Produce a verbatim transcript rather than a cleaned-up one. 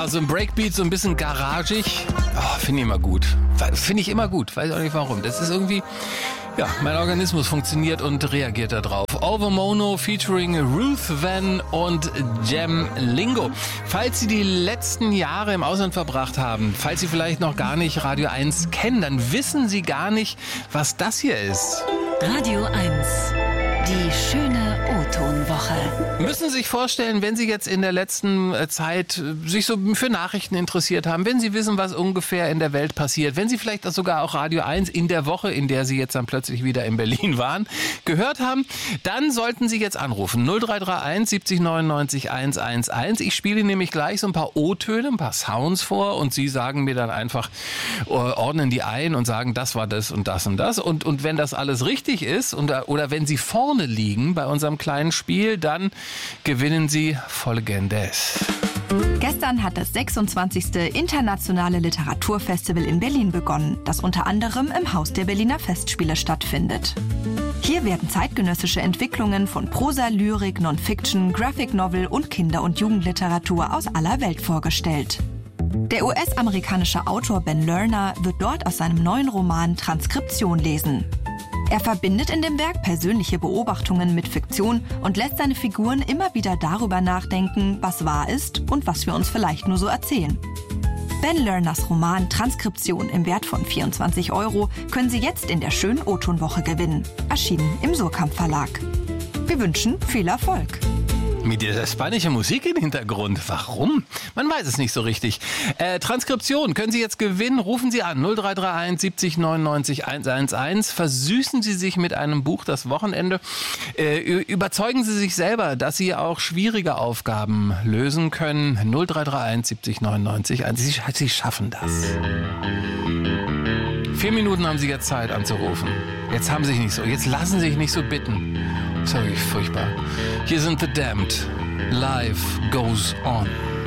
Also im Breakbeat so ein bisschen garagig. Oh, finde ich immer gut. Finde ich immer gut. Weiß auch nicht warum. Das ist irgendwie... Ja, mein Organismus funktioniert und reagiert da drauf. Overmono featuring Ruth Van und Jem Lingo. Falls Sie die letzten Jahre im Ausland verbracht haben, falls Sie vielleicht noch gar nicht Radio eins kennen, dann wissen Sie gar nicht, was das hier ist. Radio eins. Die schöne O-Ton-Woche. Müssen Sie sich vorstellen, wenn Sie jetzt in der letzten Zeit sich so für Nachrichten interessiert haben, wenn Sie wissen, was ungefähr in der Welt passiert, wenn Sie vielleicht sogar auch Radio eins in der Woche, in der Sie jetzt dann plötzlich wieder in Berlin waren, gehört haben, dann sollten Sie jetzt anrufen. null drei drei eins siebzig neunundneunzig hunderteins. Ich spiele nämlich gleich so ein paar O-Töne, ein paar Sounds vor und Sie sagen mir dann einfach, ordnen die ein und sagen, das war das und das und das. Und, und wenn das alles richtig ist und, oder wenn Sie vorne liegen bei unserem kleinen Spiel, dann gewinnen Sie volle Gendes. Gestern hat das sechsundzwanzigste Internationale Literaturfestival in Berlin begonnen, das unter anderem im Haus der Berliner Festspiele stattfindet. Hier werden zeitgenössische Entwicklungen von Prosa, Lyrik, Non-Fiction, Graphic Novel und Kinder- und Jugendliteratur aus aller Welt vorgestellt. Der U S-amerikanische Autor Ben Lerner wird dort aus seinem neuen Roman Transkription lesen. Er verbindet in dem Werk persönliche Beobachtungen mit Fiktion und lässt seine Figuren immer wieder darüber nachdenken, was wahr ist und was wir uns vielleicht nur so erzählen. Ben Lerners Roman Transkription im Wert von vierundzwanzig Euro können Sie jetzt in der schönen O-Ton-Woche gewinnen. Erschienen im Surkamp Verlag. Wir wünschen viel Erfolg. Mit dieser spanischen Musik im Hintergrund. Warum? Man weiß es nicht so richtig. Äh, Transkription können Sie jetzt gewinnen. Rufen Sie an null drei drei eins siebzig neunundneunzig hunderteins. Versüßen Sie sich mit einem Buch das Wochenende. Äh, überzeugen Sie sich selber, dass Sie auch schwierige Aufgaben lösen können. null drei drei eins siebzig neunundneunzig hunderteins. Sie, Sie schaffen das. Vier Minuten haben Sie jetzt Zeit anzurufen. Jetzt haben Sie sich nicht so. Jetzt lassen Sie sich nicht so bitten. Sorry, furchtbar. Hier sind The Damned. Life goes on.